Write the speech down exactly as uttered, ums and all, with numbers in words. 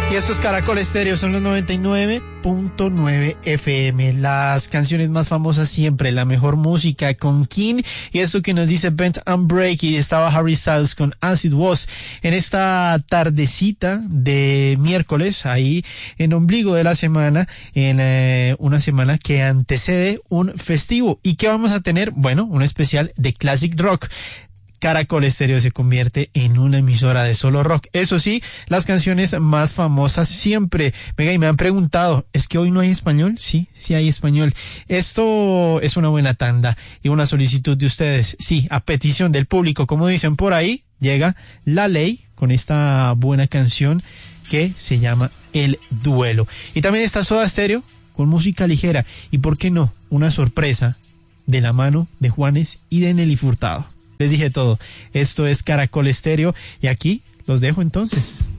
Y estos Caracol Estéreo son los noventa y nueve punto nueve F M. Las canciones más famosas siempre, la mejor música con King. Y esto que nos dice Bent and Break, y estaba Harry Styles con As It Was. En esta tardecita de miércoles, ahí en ombligo de la semana, en eh, una semana que antecede un festivo. ¿Y qué vamos a tener? Bueno, un especial de Classic Rock. Caracol Estéreo se convierte en una emisora de solo rock. Eso sí, las canciones más famosas siempre. Venga, y me han preguntado, ¿es que hoy no hay español? Sí, sí hay español. Esto es una buena tanda y una solicitud de ustedes. Sí, a petición del público, como dicen por ahí, llega La Ley con esta buena canción que se llama El Duelo. Y también está Soda Stereo con música ligera. Y por qué no, una sorpresa de la mano de Juanes y de Nelly Furtado. Les dije todo. Esto es Caracol Estéreo y aquí los dejo entonces.